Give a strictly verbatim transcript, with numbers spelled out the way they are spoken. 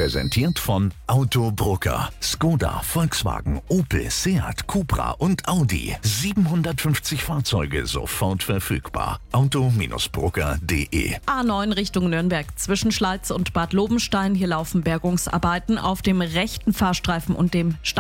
Präsentiert von Autobrucker. Skoda, Volkswagen, Opel, Seat, Cupra und Audi. siebenhundertfünfzig Fahrzeuge sofort verfügbar. auto Brucker punkt de. A neun Richtung Nürnberg. Zwischen Schleiz und Bad Lobenstein. Hier laufen Bergungsarbeiten auf dem rechten Fahrstreifen und dem